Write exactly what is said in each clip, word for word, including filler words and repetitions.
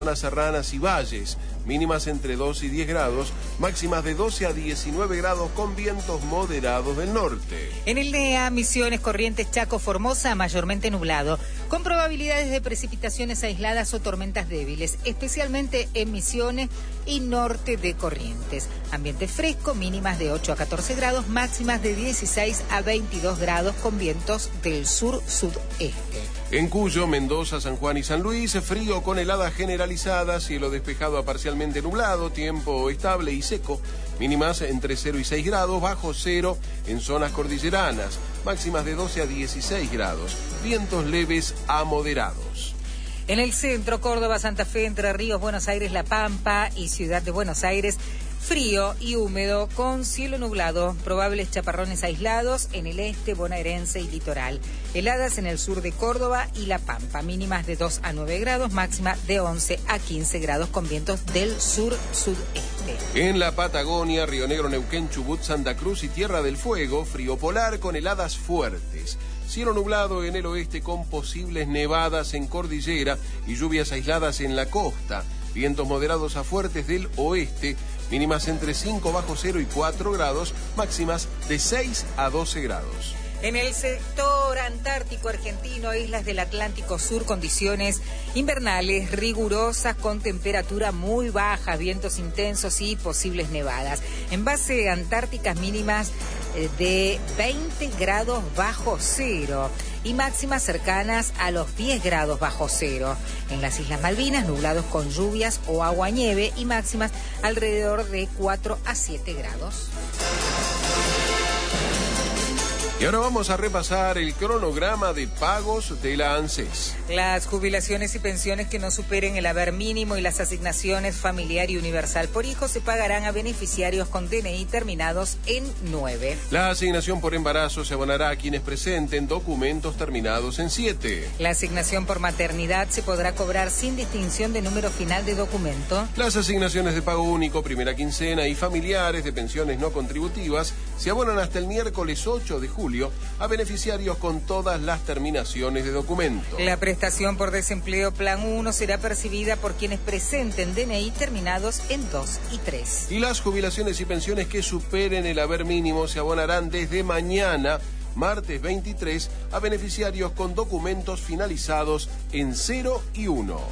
zonas serranas y valles, mínimas entre dos y diez grados, máximas de doce a diecinueve grados con vientos moderados del norte. En el N E A, Misiones, Corrientes, Chaco, Formosa, mayormente nublado, con probabilidades de precipitaciones aisladas o tormentas débiles, especialmente en Misiones y norte de Corrientes. Ambiente fresco, mínimas de ocho a catorce grados, máximas de dieciséis a veintidós grados con vientos del sur-sudeste. En Cuyo, Mendoza, San Juan y San Luis, frío con heladas generalizadas, cielo despejado a parcialmente nublado, tiempo estable y seco, mínimas entre cero y seis grados, bajo cero en zonas cordilleranas, máximas de doce a dieciséis grados, vientos leves a moderados. En el centro, Córdoba, Santa Fe, Entre Ríos, Buenos Aires, La Pampa y Ciudad de Buenos Aires, frío y húmedo con cielo nublado, probables chaparrones aislados en el este bonaerense y litoral. Heladas en el sur de Córdoba y La Pampa, mínimas de dos a nueve grados, máxima de once a quince grados con vientos del sur-sudeste. En la Patagonia, Río Negro, Neuquén, Chubut, Santa Cruz y Tierra del Fuego, frío polar con heladas fuertes. Cielo nublado en el oeste con posibles nevadas en cordillera y lluvias aisladas en la costa. Vientos moderados a fuertes del oeste, mínimas entre cinco bajo cero y cuatro grados, máximas de seis a doce grados. En el sector antártico argentino, islas del Atlántico Sur, condiciones invernales rigurosas con temperatura muy baja, vientos intensos y posibles nevadas. En base antárticas mínimas de veinte grados bajo cero y máximas cercanas a los diez grados bajo cero. En las Islas Malvinas, nublados con lluvias o agua-nieve y máximas alrededor de cuatro a siete grados. Y ahora vamos a repasar el cronograma de pagos de la ANSES. Las jubilaciones y pensiones que no superen el haber mínimo y las asignaciones familiar y universal por hijo se pagarán a beneficiarios con D N I terminados en nueve. La asignación por embarazo se abonará a quienes presenten documentos terminados en siete. La asignación por maternidad se podrá cobrar sin distinción de número final de documento. Las asignaciones de pago único, primera quincena y familiares de pensiones no contributivas se abonan hasta el miércoles ocho de julio a beneficiarios con todas las terminaciones de documento. La prestación por desempleo Plan uno será percibida por quienes presenten D N I terminados en dos y tres. Y las jubilaciones y pensiones que superen el haber mínimo se abonarán desde mañana, martes veintitrés, a beneficiarios con documentos finalizados en cero y uno.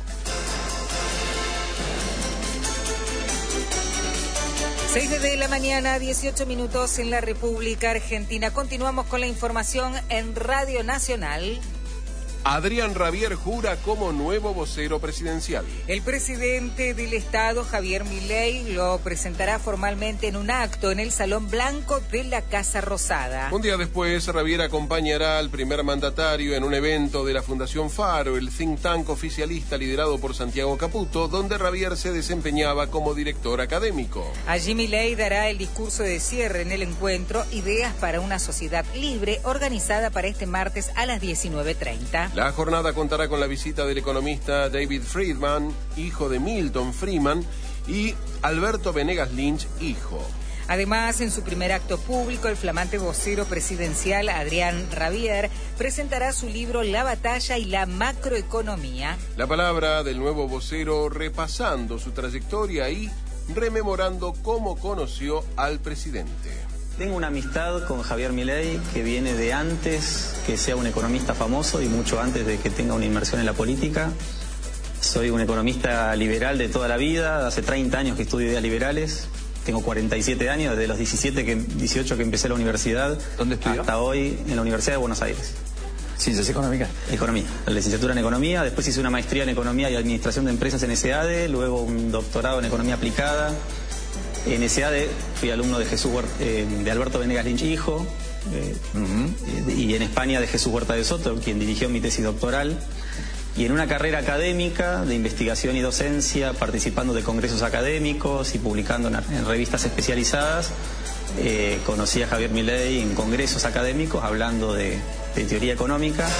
seis de la mañana, dieciocho minutos en la República Argentina. Continuamos con la información en Radio Nacional. Adrián Rabier jura como nuevo vocero presidencial. El presidente del Estado, Javier Milei, lo presentará formalmente en un acto en el Salón Blanco de la Casa Rosada. Un día después, Rabier acompañará al primer mandatario en un evento de la Fundación Faro, el think tank oficialista liderado por Santiago Caputo, donde Rabier se desempeñaba como director académico. Allí Milei dará el discurso de cierre en el encuentro Ideas para una sociedad libre, organizada para este martes a las diecinueve treinta. La jornada contará con la visita del economista David Friedman, hijo de Milton Friedman, y Alberto Venegas Lynch, hijo. Además, en su primer acto público, el flamante vocero presidencial Adrián Rabier presentará su libro La batalla y la macroeconomía. La palabra del nuevo vocero repasando su trayectoria y rememorando cómo conoció al presidente. Tengo una amistad con Javier Milei que viene de antes que sea un economista famoso y mucho antes de que tenga una inmersión en la política. Soy un economista liberal de toda la vida, hace treinta años que estudio ideas liberales. Tengo cuarenta y siete años, desde los diecisiete que, dieciocho que empecé la universidad. ¿Dónde estudió? Hasta hoy en la Universidad de Buenos Aires. ¿Ciencias económicas? Economía, la licenciatura en Economía, después hice una maestría en Economía y Administración de Empresas en S A D, luego un doctorado en Economía Aplicada. En S A D fui alumno de Jesús Huerta, eh, de Alberto Venegas Lynch, hijo, eh, uh-huh. y en España de Jesús Huerta de Soto, quien dirigió mi tesis doctoral. Y en una carrera académica de investigación y docencia, participando de congresos académicos y publicando en, en revistas especializadas, eh, conocí a Javier Milei en congresos académicos hablando de, de teoría económica.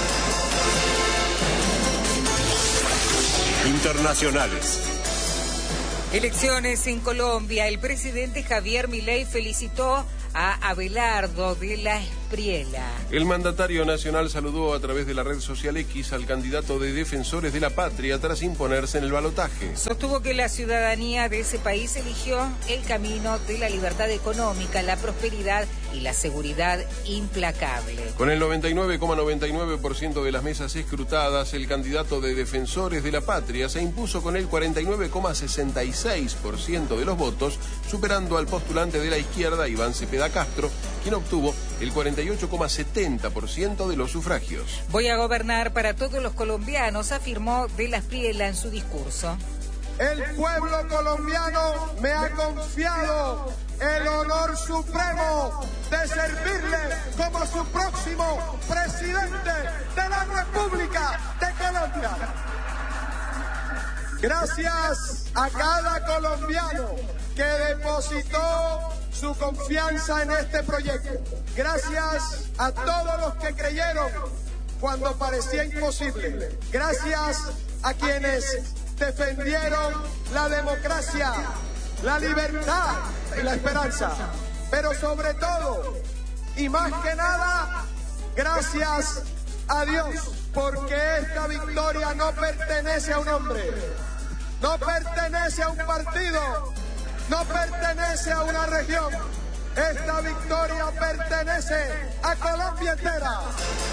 Internacionales. Elecciones en Colombia. El presidente Javier Milei felicitó a Abelardo de la Espriella. El mandatario nacional saludó a través de la red social X al candidato de Defensores de la Patria tras imponerse en el balotaje. Sostuvo que la ciudadanía de ese país eligió el camino de la libertad económica, la prosperidad y la seguridad implacable. Con el noventa y nueve coma noventa y nueve por ciento de las mesas escrutadas, el candidato de Defensores de la Patria se impuso con el cuarenta y nueve coma sesenta y seis por ciento de los votos, superando al postulante de la izquierda, Iván Cepeda Castro, quien obtuvo el cuarenta y ocho coma setenta por ciento de los sufragios. Voy a gobernar para todos los colombianos, afirmó De la Espriella en su discurso. El pueblo colombiano me ha confiado el honor supremo de servirle como su próximo presidente de la República de Colombia. Gracias a cada colombiano que depositó su confianza en este proyecto. Gracias a todos los que creyeron cuando parecía imposible. Gracias a quienes defendieron la democracia, la libertad y la esperanza. Pero sobre todo, y más que nada, gracias a Dios, porque esta victoria no pertenece a un hombre, no pertenece a un partido, no pertenece a una región. Esta victoria pertenece a Colombia entera.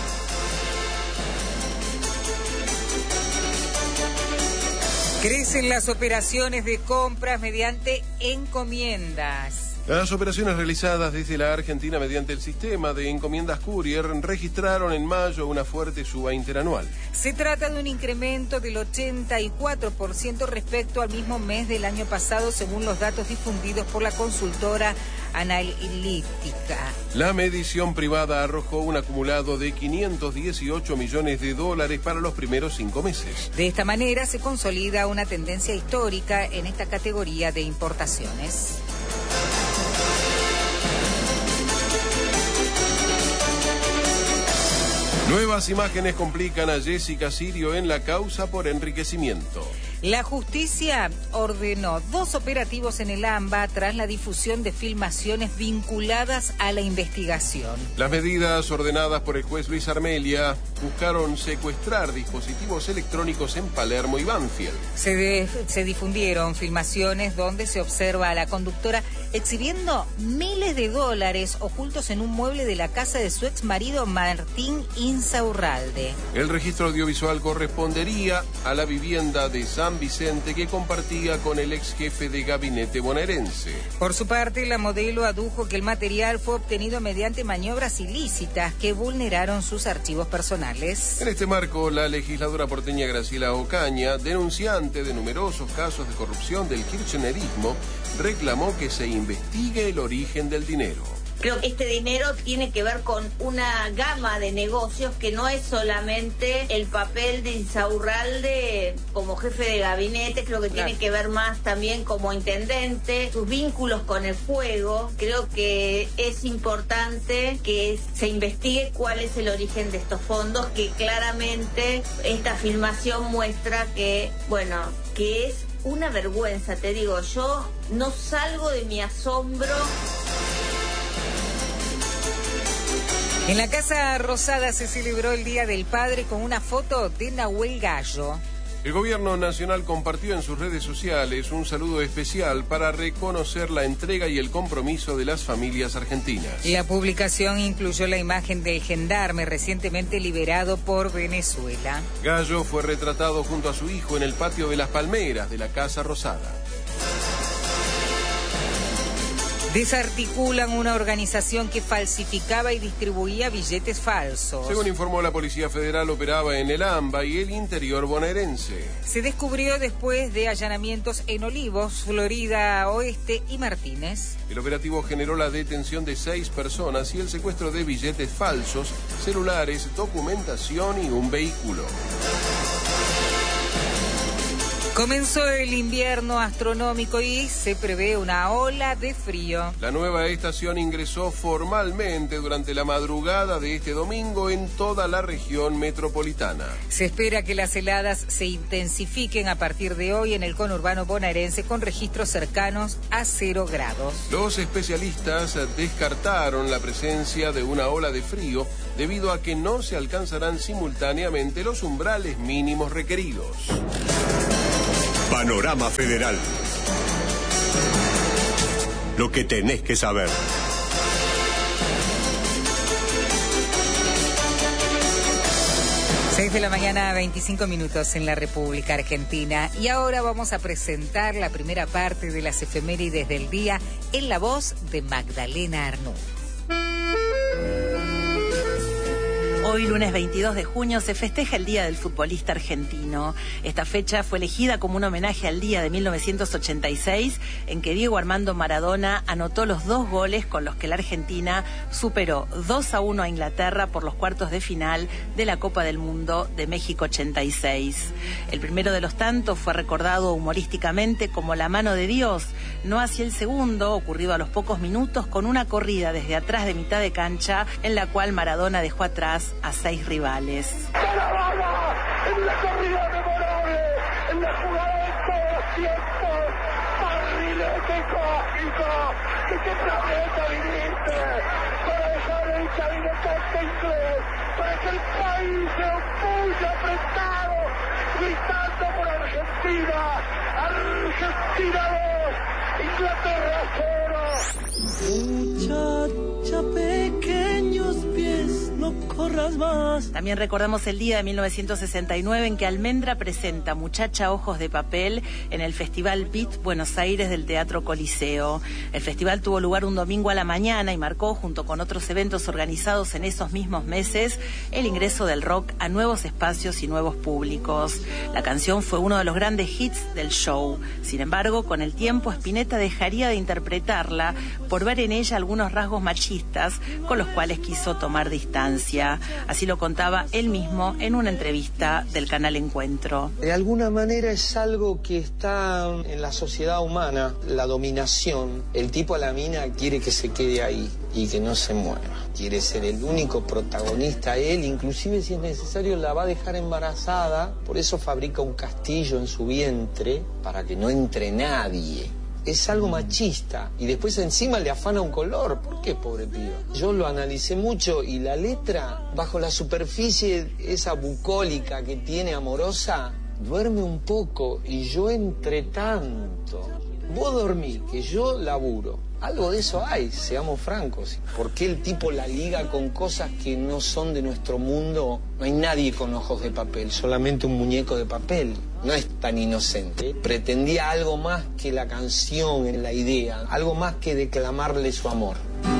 Crecen las operaciones de compras mediante encomiendas. Las operaciones realizadas desde la Argentina mediante el sistema de encomiendas Courier registraron en mayo una fuerte suba interanual. Se trata de un incremento del ochenta y cuatro por ciento respecto al mismo mes del año pasado, según los datos difundidos por la consultora analítica. La medición privada arrojó un acumulado de quinientos dieciocho millones de dólares para los primeros cinco meses. De esta manera se consolida una tendencia histórica en esta categoría de importaciones. Nuevas imágenes complican a Jessica Sirio en la causa por enriquecimiento. La justicia ordenó dos operativos en el AMBA tras la difusión de filmaciones vinculadas a la investigación. Las medidas ordenadas por el juez Luis Armelia buscaron secuestrar dispositivos electrónicos en Palermo y Banfield. Se, de, se difundieron filmaciones donde se observa a la conductora exhibiendo miles de dólares ocultos en un mueble de la casa de su ex marido Martín Insaurralde. El registro audiovisual correspondería a la vivienda de San Vicente que compartía con el ex jefe de gabinete bonaerense. Por su parte, la modelo adujo que el material fue obtenido mediante maniobras ilícitas que vulneraron sus archivos personales. En este marco, la legisladora porteña Graciela Ocaña, denunciante de numerosos casos de corrupción del kirchnerismo, reclamó que se investigue el origen del dinero. Creo que este dinero tiene que ver con una gama de negocios que no es solamente el papel de Insaurralde como jefe de gabinete, creo que claro. Tiene que ver más también como intendente, sus vínculos con el fuego. Creo que es importante que se investigue cuál es el origen de estos fondos, que claramente esta filmación muestra que, bueno, que es una vergüenza, te digo, yo no salgo de mi asombro. En la Casa Rosada se celebró el Día del Padre con una foto de Nahuel Gallo. El gobierno nacional compartió en sus redes sociales un saludo especial para reconocer la entrega y el compromiso de las familias argentinas. La publicación incluyó la imagen del gendarme recientemente liberado por Venezuela. Gallo fue retratado junto a su hijo en el patio de las palmeras de la Casa Rosada. Desarticulan una organización que falsificaba y distribuía billetes falsos. Según informó la Policía Federal, operaba en el AMBA y el interior bonaerense. Se descubrió después de allanamientos en Olivos, Florida Oeste y Martínez. El operativo generó la detención de seis personas y el secuestro de billetes falsos, celulares, documentación y un vehículo. Comenzó el invierno astronómico y se prevé una ola de frío. La nueva estación ingresó formalmente durante la madrugada de este domingo en toda la región metropolitana. Se espera que las heladas se intensifiquen a partir de hoy en el conurbano bonaerense con registros cercanos a cero grados. Los especialistas descartaron la presencia de una ola de frío debido a que no se alcanzarán simultáneamente los umbrales mínimos requeridos. Panorama Federal. Lo que tenés que saber. seis de la mañana, veinticinco minutos en la República Argentina. Y ahora vamos a presentar la primera parte de las efemérides del día en la voz de Magdalena Arnú. Hoy, lunes veintidós de junio, se festeja el Día del Futbolista Argentino. Esta fecha fue elegida como un homenaje al día de mil novecientos ochenta y seis, en que Diego Armando Maradona anotó los dos goles con los que la Argentina superó dos a uno a Inglaterra por los cuartos de final de la Copa del Mundo de México ochenta y seis. El primero de los tantos fue recordado humorísticamente como la mano de Dios, no así el segundo, ocurrido a los pocos minutos con una corrida desde atrás de mitad de cancha, en la cual Maradona dejó atrás a seis rivales. ¡Caravana! En la corrida memorable, en la jugada de todos los tiempos, barrilete cósmico, ¿de qué planeta viniste? Para dejar el cabinetante inglés, para que el país se opulle apretado, gritando por Argentina, Argentina dos, Inglaterra cero. Muchacha, pequeños pies, no corras más. También recordamos el día de mil novecientos sesenta y nueve en que Almendra presenta Muchacha Ojos de Papel en el Festival Beat Buenos Aires del Teatro Coliseo. El festival tuvo lugar un domingo a la mañana y marcó, junto con otros eventos organizados en esos mismos meses, el ingreso del rock a nuevos espacios y nuevos públicos. La canción fue uno de los grandes hits del show. Sin embargo, con el tiempo, Spinetta dejaría de interpretarla por ver en ella algunos rasgos machistas con los cuales quiso tomar distancia. Así lo contaba él mismo en una entrevista del canal Encuentro. De alguna manera es algo que está en la sociedad humana, la dominación. El tipo a la mina quiere que se quede ahí y que no se mueva. Quiere ser el único protagonista él, inclusive si es necesario la va a dejar embarazada. Por eso fabrica un castillo en su vientre para que no entre nadie. Es algo machista y después encima le afana un color. ¿Por qué, pobre piba? Yo lo analicé mucho y la letra, bajo la superficie esa bucólica que tiene amorosa, duerme un poco y yo entre tanto. Vos dormís, que yo laburo. Algo de eso hay, seamos francos. ¿Por qué el tipo la liga con cosas que no son de nuestro mundo? No hay nadie con ojos de papel, solamente un muñeco de papel. No es tan inocente. Pretendía algo más que la canción, en la idea, algo más que declamarle su amor.